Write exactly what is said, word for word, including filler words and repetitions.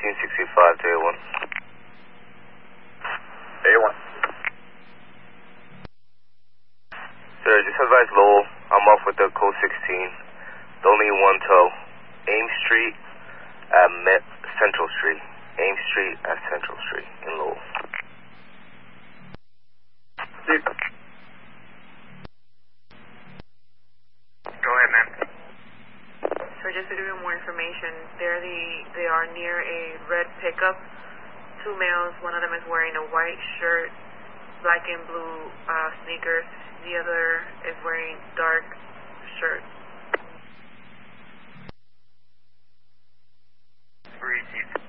thirteen sixty-five to A one. A one. Sir, just advise Lowell, I'm off with the code sixteen. The only one tow. Ames Street at Met Central Street. Ames Street at Central Street in Lowell. See. Go ahead, man. So just to give you more information, they're the, they are near a red pickup. Two males, one of them is wearing a white shirt, black and blue uh, sneakers. The other is wearing dark shirt. Three,